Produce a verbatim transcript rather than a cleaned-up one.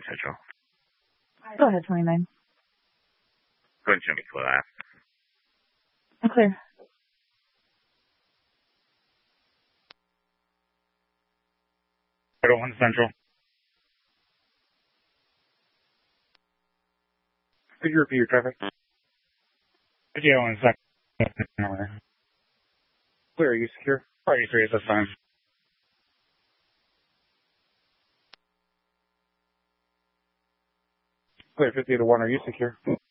Central. Go ahead, twenty-nine. Go ahead and show me clear that. I'm clear. Go one Central. Could you repeat your traffic? Could you one second? Clear, are you secure? Are you three at this time? Clear fifty to one, are you secure?